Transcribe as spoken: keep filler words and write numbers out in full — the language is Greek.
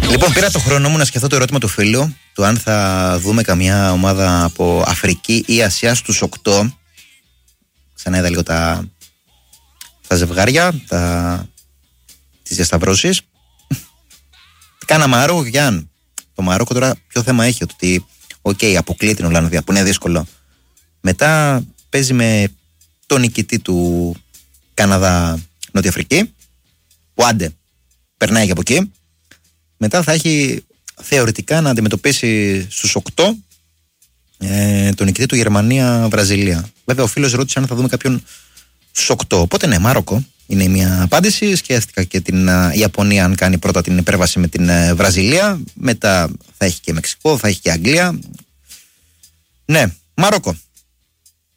Λοιπόν, πήρα το χρόνο μου να σκεφτώ το ερώτημα του φίλου, του αν θα δούμε καμιά ομάδα από Αφρική ή Ασία στους οκτώ. Ξανά είδα λίγο τα, τα ζευγάρια, τα, τις διασταυρώσεις. Κάνα Μαρόκο και αν. Το Μαρόκο τώρα ποιο θέμα έχει, ότι οκ, okay, αποκλείει την Ολλανδία, που είναι δύσκολο. Μετά παίζει με τον νικητή του Καναδά Νότια Αφρική, που άντε περνάει και από εκεί. Μετά θα έχει θεωρητικά να αντιμετωπίσει στους οκτώ ε, τον νικητή του Γερμανία-Βραζιλία. Βέβαια ο φίλος ρώτησε αν θα δούμε κάποιον στους οκτώ. Οπότε ναι, Μαρόκο είναι μια απάντηση. Σκέφτηκα και την uh, Ιαπωνία αν κάνει πρώτα την υπέρβαση με την uh, Βραζιλία. Μετά θα έχει και Μεξικό, θα έχει και Αγγλία. Ναι, Μαρόκο.